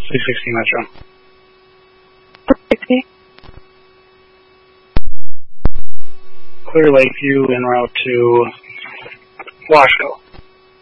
360 Metro. 360. Clear Lakeview en route to Washco.